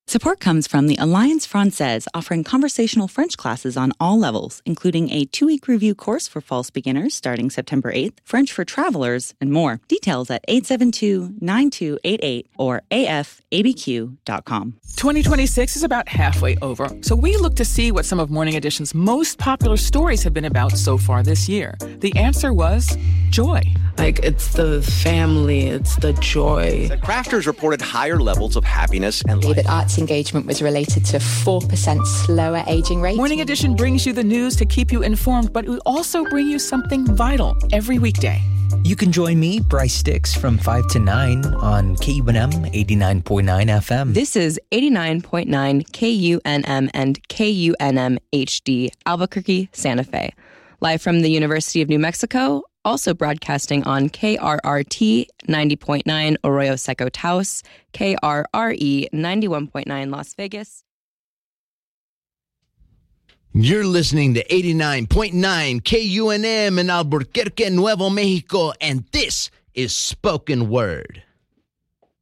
Support comes from the Alliance Française, offering conversational French classes on all levels, including a 2-week review course for false beginners starting September 8th, French for travelers, and more. Details at 872-9288 or afabq.com. 2026 is about halfway over, so we look to see what some of Morning Edition's most popular stories have been about so far this year. The answer was joy. Like, it's the family, it's the joy. The crafters reported higher levels of happiness and life. That arts engagement was related to 4% slower aging rate. Morning Edition brings you the news to keep you informed, but we also bring you something vital every weekday. You can join me, Bryce Sticks, from 5 to 9 on KUNM 89.9 FM. This is 89.9 KUNM and KUNM HD, Albuquerque, Santa Fe. Live from the University of New Mexico, also broadcasting on KRRT 90.9 Arroyo Seco Taos, KRRE 91.9 Las Vegas. You're listening to 89.9 KUNM in Albuquerque, Nuevo Mexico, and this is Spoken Word.